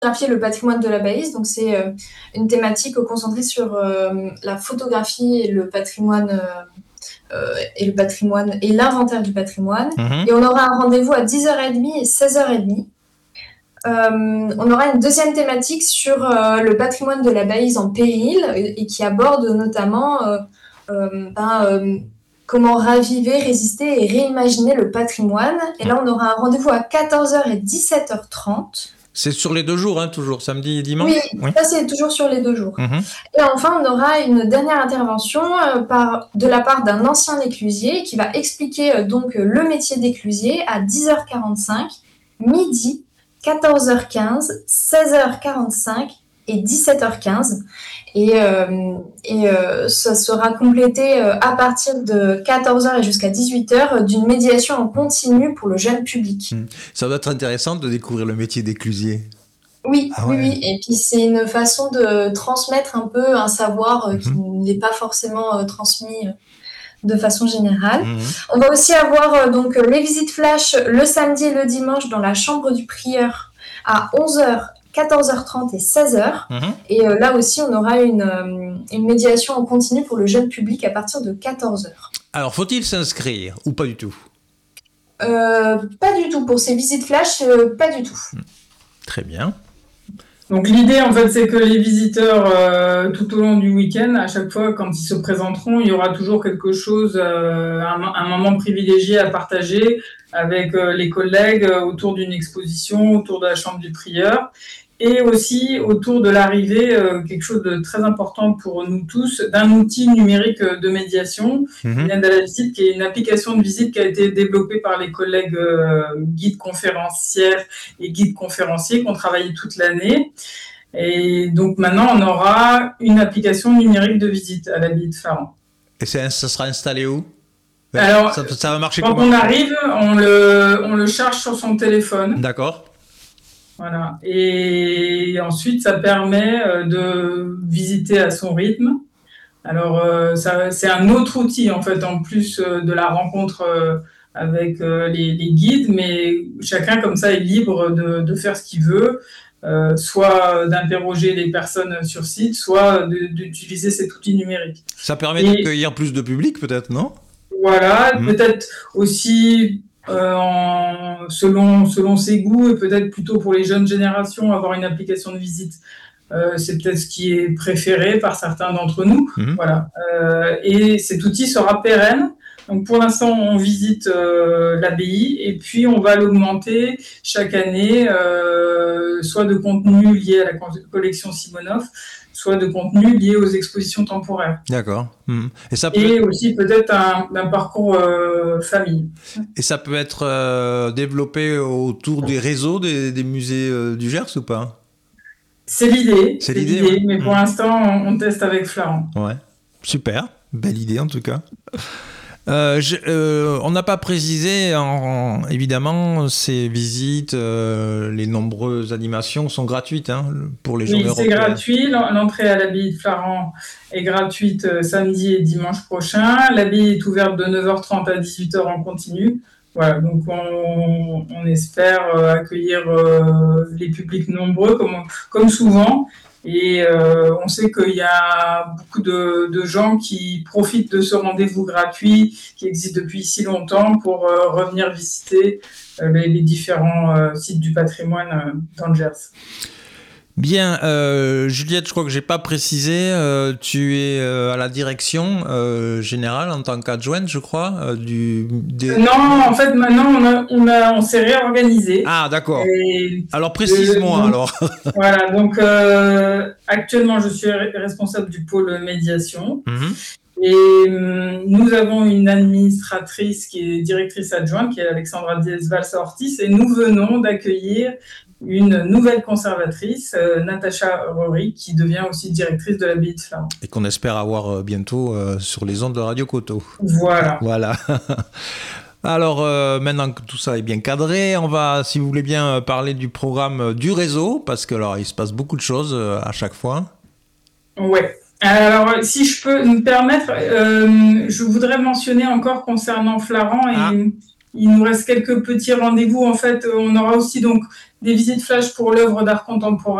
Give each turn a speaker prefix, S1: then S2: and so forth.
S1: photographier le patrimoine de l'abbaye. Donc, c'est une thématique concentrée sur la photographie et le patrimoine et l'inventaire du patrimoine. Et on aura un rendez-vous à 10h30 et 16h30. On aura une deuxième thématique sur le patrimoine de l'abbaye en péril et qui aborde notamment comment raviver, résister et réimaginer le patrimoine. Et là, on aura un rendez-vous à 14h et 17h30.
S2: C'est sur les 2 jours, hein, toujours, samedi et dimanche?
S1: Oui, ça c'est toujours sur les 2 jours. Et enfin, on aura une dernière intervention de la part d'un ancien éclusier qui va expliquer donc le métier d'éclusier à 10h45, midi, 14h15, 16h45 et 17h15. Et ça sera complété à partir de 14h et jusqu'à 18h d'une médiation en continu pour le jeune public.
S2: Ça doit être intéressant de découvrir le métier d'éclusier.
S1: Oui, oui. Et puis c'est une façon de transmettre un peu un savoir qui n'est pas forcément transmis de façon générale. On va aussi avoir donc les visites flash le samedi et le dimanche dans la chambre du prieur à 11h, 14h30 et 16h. Et là aussi, on aura une médiation en continu pour le jeune public à partir de 14h.
S2: Alors, faut-il s'inscrire ou pas du tout?
S1: Pas du tout. Pour ces visites flash, pas du tout.
S2: Très bien.
S3: Donc l'idée, en fait, c'est que les visiteurs, tout au long du week-end, à chaque fois, quand ils se présenteront, il y aura toujours quelque chose, un moment privilégié à partager avec les collègues autour d'une exposition, autour de la chambre du prieur, et aussi autour de l'arrivée, quelque chose de très important pour nous tous, d'un outil numérique de médiation, l'aide à la visite, qui est une application de visite qui a été développée par les collègues guides conférencières et guides conférenciers qui ont travaillé toute l'année. Et donc maintenant, on aura une application numérique de visite à l'abbaye de Flaran.
S2: Et ça sera installé où?
S3: Alors,
S2: ça va marcher
S3: quand
S2: comment?
S3: on arrive, on le charge sur son téléphone.
S2: D'accord.
S3: Voilà. Et ensuite, ça permet de visiter à son rythme. Alors, c'est un autre outil, en fait, en plus de la rencontre avec les guides, mais chacun, comme ça, est libre de faire ce qu'il veut, soit d'interroger les personnes sur site, soit d'utiliser cet outil numérique.
S2: Ça permet d'accueillir plus de public, peut-être, non?
S3: Voilà, peut-être aussi... selon ses goûts et peut-être plutôt pour les jeunes générations, avoir une application de visite, c'est peut-être ce qui est préféré par certains d'entre nous. Voilà. Et cet outil sera pérenne. Donc pour l'instant, on visite l'abbaye et puis on va l'augmenter chaque année, soit de contenu lié à la collection Simonov, soit de contenu lié aux expositions temporaires.
S2: D'accord.
S3: Et aussi peut-être un parcours famille.
S2: Et ça peut être développé autour des réseaux des musées du Gers ou pas?
S3: C'est l'idée.
S2: Ouais.
S3: Mais pour l'instant, on teste avec Flaran.
S2: Ouais, super. Belle idée en tout cas. On n'a pas précisé, évidemment, ces visites, les nombreuses animations sont gratuites pour les gens européens.
S3: Oui, c'est gratuit. L'entrée à l'abbaye de Flaran est gratuite samedi et dimanche prochain. L'abbaye est ouverte de 9h30 à 18h en continu. Voilà, donc on espère accueillir les publics nombreux, comme souvent. Et on sait qu'il y a beaucoup de gens qui profitent de ce rendez-vous gratuit qui existe depuis si longtemps pour revenir visiter les différents sites du patrimoine dans le Gers.
S2: Bien, Juliette, je crois que j'ai pas précisé, tu es à la direction générale en tant qu'adjointe, je crois.
S3: Non, en fait, maintenant, on s'est réorganisé.
S2: Ah, d'accord. Alors, précise-moi, alors.
S3: Voilà, donc actuellement, je suis responsable du pôle médiation. Et nous avons une administratrice qui est directrice adjointe, qui est Alexandra Diaz-Valsa-Ortiz, et nous venons d'accueillir une nouvelle conservatrice, Natacha Rory, qui devient aussi directrice de l'abbaye de Flaran.
S2: Et qu'on espère avoir bientôt sur les ondes de Radio Coteau.
S3: Voilà.
S2: Alors, maintenant que tout ça est bien cadré, on va, si vous voulez bien, parler du programme du réseau, parce que alors, il se passe beaucoup de choses à chaque fois.
S3: Ouais. Alors, si je peux me permettre, je voudrais mentionner encore concernant Flaran Il nous reste quelques petits rendez-vous. En fait, on aura aussi donc des visites flash pour l'œuvre d'art contemporain.